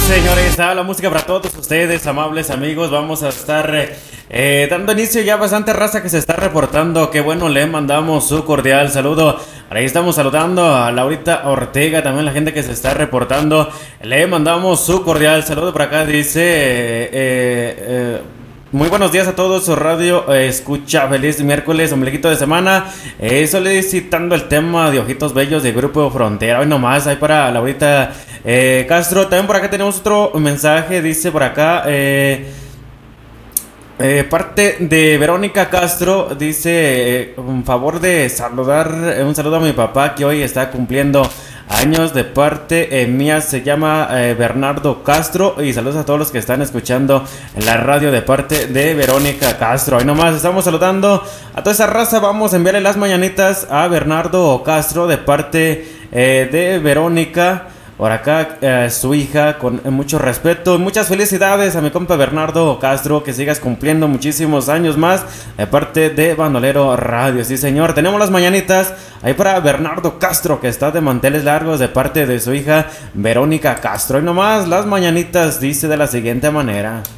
Señores, está la música para todos ustedes, amables amigos. Vamos a estar dando inicio ya bastante raza que se está reportando. Qué bueno, le mandamos su cordial saludo. Ahí estamos saludando a Laurita Ortega, también la gente que se está reportando. Le mandamos su cordial saludo. Por acá dice... muy buenos días a todos, su radio escucha, feliz miércoles, ombliguito de semana, solicitando el tema de Ojitos Bellos de Grupo Frontera, hoy nomás, ahí para Laurita Castro. También por acá tenemos otro mensaje, dice por acá, parte de Verónica Castro, dice, un favor de saludar, un saludo a mi papá que hoy está cumpliendo años de parte mía, se llama Bernardo Castro, y saludos a todos los que están escuchando en la radio de parte de Verónica Castro. Ahí nomás estamos saludando a toda esa raza. Vamos a enviarle las mañanitas a Bernardo Castro de parte de Verónica. Por acá, su hija, con mucho respeto. Muchas felicidades a mi compa Bernardo Castro. Que sigas cumpliendo muchísimos años más. De parte de Bandolero Radio. Sí, señor. Tenemos las mañanitas ahí para Bernardo Castro, que está de manteles largos, de parte de su hija Verónica Castro. Y nomás, las mañanitas dice de la siguiente manera.